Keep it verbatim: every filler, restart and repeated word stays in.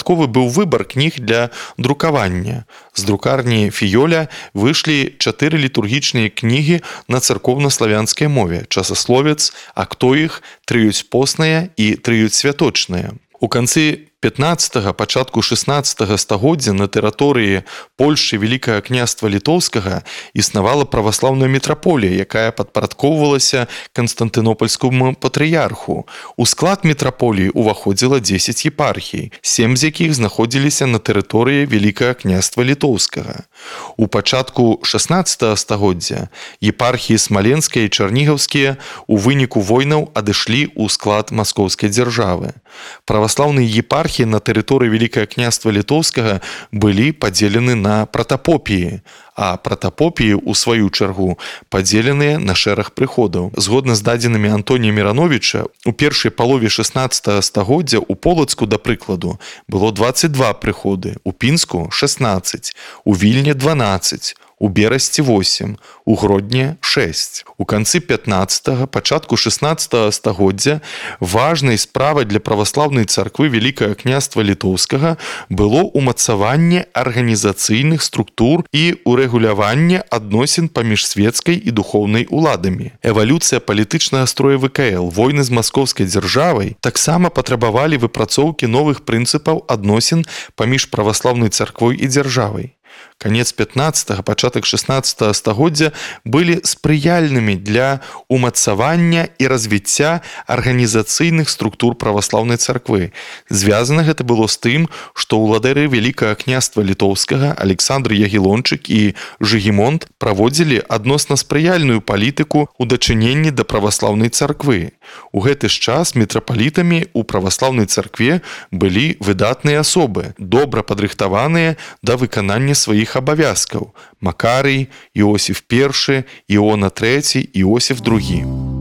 выпадковы быў выбар кніг для друкавання. З друкарні Фіёля выйшлі чатыры літургічныя кнігі на царкоўна-славянскай мове: часасловец, актоіх, трыюць постная і трыюць святочная. У канцы пятнаццатага, пачатку шэснаццатага стагоддзя на тэрыторыі Польшчы Вялікага княства Літоўскага існавала праваслаўная мітраполія, якая падпарадкоўвалася Канстантынопольскаму патрыярху. У склад мітраполіі ўваходзіла дзесяць епархій, сем з якіх знаходзіліся на тэрыторыі Вялікага княства Літоўскага. У пачатку шэснаццатага стагоддзя епархіі смаленскія і чарнігаўскія у выніку войнаў адышлі ў склад маскоўскай дзяржавы. Праваслаўныя епархіі на тэрыторыі Вялікага княства Літоўскага былі падзелены на пратапопіі, а пратапопіі, у сваю чаргу, падзеленыя на шэраг прыходаў. Згодна з дадзенымі Антонія Мірановіча, у першай палове шэснаццатага стагоддзя у Полацку, да прыкладу, было дваццаць два прыходы, у Пінску – шэснаццаць, у Вільні – дванаццаць, у Берасці восем, у Гродні шэсць. У канцы пятнаццатага, пачатку шэснаццатага стагоддзя важнай справай для праваслаўнай царквы Вялікага княства Літоўскага было ўмацаванне арганізацыйных структур і урэгуляванне адносін паміж светскай і духоўнай уладамі. Эвалюцыя палітычнага строя вэ ка эл, войны з маскоўскай дзяржавай таксама патрабавалі выпрацоўкі новых прынцыпаў адносін паміж праваслаўнай царквой і дзяржавай. Канец пятнаццатага, пачатак шэснаццатага стагоддзя былі спрыяльнымі для ўмацавання і развіцця арганізацыйных структур праваслаўнай царквы. Звязана гэта было з тым, што ўладары Вялікага княства Літоўскага Александр Ягелончык і Жыгімонт праводзілі адносна спрыяльную палітыку ў дачыненні да праваслаўнай царквы. У гэты ж час мітрапалітамі ў праваслаўнай царкве былі выдатныя асобы, добра падрыхтаваныя да выканання сваіх абавязкаў: Макарый, Іосіф першы, Іона трэці, Іосіф другі.